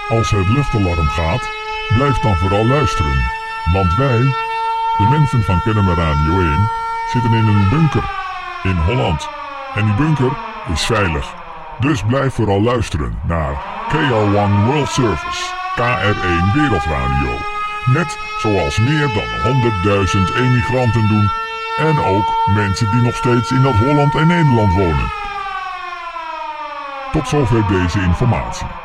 Als het luchtalarm gaat, blijf dan vooral luisteren. Want wij, de mensen van Kennemer Radio 1, zitten in een bunker in Holland. En die bunker is veilig. Dus blijf vooral luisteren naar KR1 World Service, KR1 Wereldradio. Net zoals meer dan 100.000 emigranten doen en ook mensen die nog steeds in dat Holland en Nederland wonen. Tot zover deze informatie.